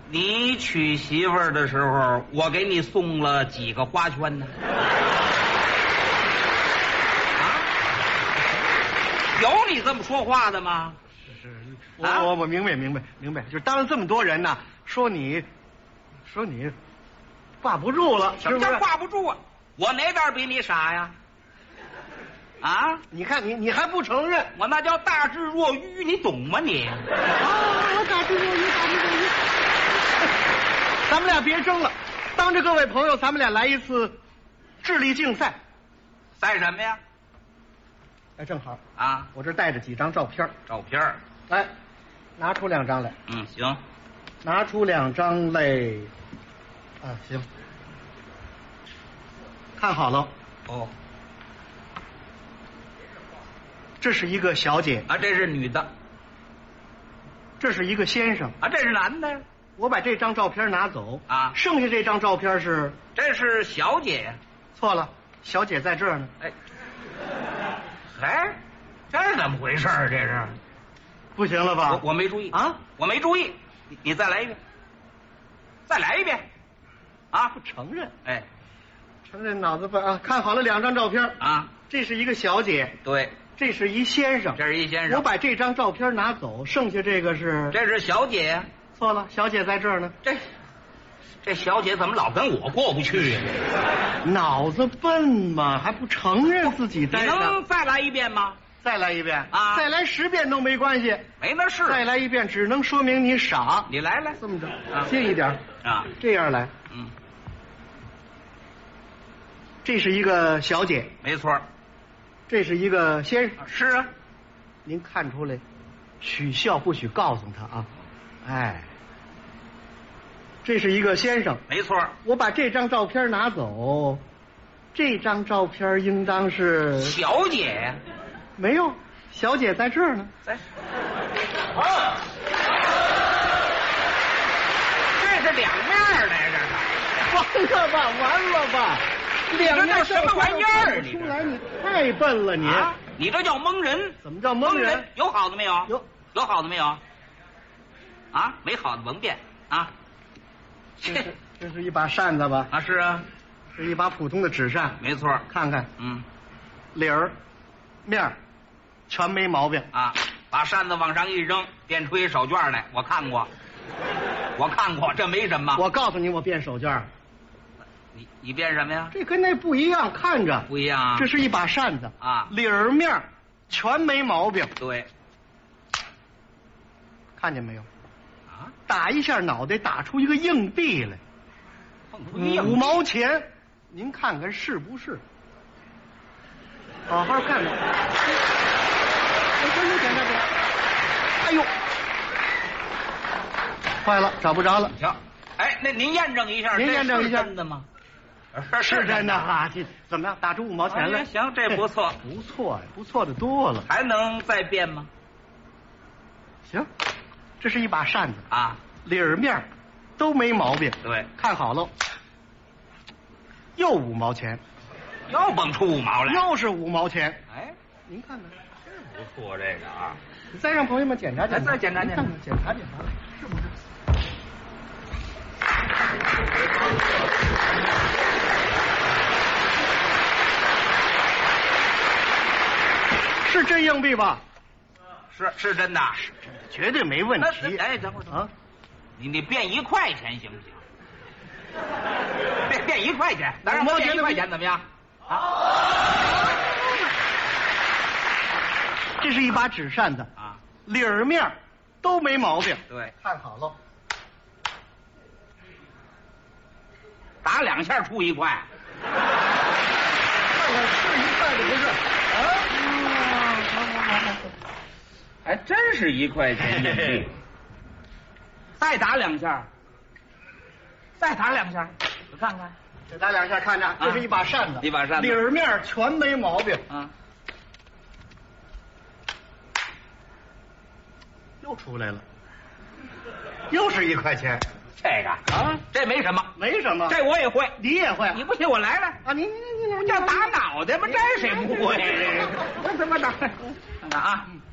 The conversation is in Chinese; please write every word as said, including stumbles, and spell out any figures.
你娶媳妇儿的时候，我给你送了几个花圈呢？啊？有你这么说话的吗？ 是是，我、啊、我我明白明白明白，就当着这么多人呢，说你，说你，挂不住了。 什么叫挂不住啊？我哪点比你傻呀？啊！ 你看你你还不承认？ 我那叫大智若愚，你懂吗你？啊， 我大智若愚，大智若愚。咱们俩别争了，当着各位朋友，咱们俩来一次智力竞赛。 赛什么呀？ 哎，正好啊， 我这带着几张照片。 照片， 来，拿出两张来。 嗯，行。 拿出两张来。啊，行。看好了。 哦。 这是一个小姐啊，这是女的。 这是一个先生啊，这是男的。 我把这张照片拿走啊， 剩下这张照片是？ 这是小姐。 错了，小姐在这儿呢。 哎，哎，这是怎么回事啊？这是， 不行了吧？ 我我没注意啊， 我没注意。你你再来一遍，再来一遍，啊！ 不承认？ 哎， 承认脑子笨啊！看好了，两张照片啊， 这是一个小姐， 对， 这是一先生， 这是一先生。 我把这张照片拿走，剩下这个是？ 这是小姐呀。 错了，小姐在这儿呢。 这这小姐怎么老跟我过不去呀？ 脑子笨吗？还不承认自己在？ 你能再来一遍吗？ 再来一遍啊！ 再来十遍都没关系， 没那事。 再来一遍只能说明你傻。 你来来， 这么着，啊，近一点啊， 这样来。 嗯， 这是一个小姐， 没错。 这是一个先生。 是啊， 您看出来，许笑不许告诉他啊。哎，这是一个先生。 没错。 我把这张照片拿走，这张照片应当是小姐呀。 没有，小姐在这儿呢。 在。啊！这是两面来着。 完了吧，完了吧！两面什么玩意儿？ 出来，你太笨了，你！ 啊、你这叫蒙人。 怎么叫蒙人？ 有好的没有？ 有。 有好的没有？啊，没好的甭变啊！ 这是这是一把扇子吧？ 啊，是啊， 是一把普通的纸扇。 没错， 看看， 嗯， 理儿、面儿，全没毛病啊！把扇子往上一扔，变出一手绢来，我看过，我看过，这没什么。 我告诉你，我变手绢。 你你变什么呀？ 这跟那不一样，看着不一样啊。 这是一把扇子啊， 理儿面儿全没毛病。 对， 看见没有？ 啊， 打一下脑袋，打出一个硬币来，五毛钱，您看看是不是？好好看看。哎，真有点那个。哎呦，坏了，找不着了。 行，哎，那您验证一下， 您验证一下， 真的吗？ 是真的啊！这怎么样？打出五毛钱来？ 哎、行，这不错， 不错呀，不错的多了。 还能再变吗？ 行，这是一把扇子啊， 里儿面都没毛病。 对， 看好喽，又五毛钱， 又蹦出五毛来， 又是五毛钱。 哎， 您看看， 真不错这个啊！ 你再让朋友们检查检查， 再检查检查， 看看检查检查，是不是？是真硬币吧？ 是是真的， 是真的，绝对没问题。 哎，等会儿啊， 你你变一块钱行不行？变变一块钱，咱让他变一块钱怎么样？啊， 这是一把纸扇子啊， 里儿面都没毛病。 对， 看好了， 打两下出一块。 看看是一块的不是？啊，好好好好， 还真是一块钱硬币。再打两下，再打两下，我看看。 再打两下，看着，这是一把扇子， 一把扇子， 里儿面全没毛病。 啊， 又出来了，又是一块钱。 这个啊，这没什么， 没什么， 这我也会， 你也会， 你不信我来来啊！你你你你叫打脑袋吗？这谁不会？这怎么打？看看啊。